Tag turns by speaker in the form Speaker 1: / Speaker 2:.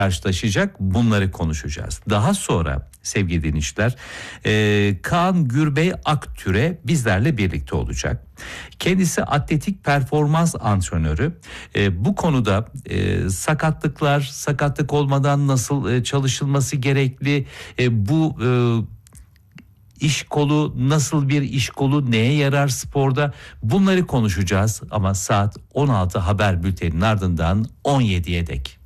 Speaker 1: karşılaşacak, bunları konuşacağız. Daha sonra sevgili dinleyiciler, Kaan Gürbey Aktüre bizlerle birlikte olacak. Kendisi atletik performans antrenörü. Bu konuda sakatlıklar, sakatlık olmadan nasıl çalışılması gerekli, bu iş kolu nasıl bir iş kolu, neye yarar sporda, bunları konuşacağız ama saat 16 haber bülteninin ardından 17'ye dek.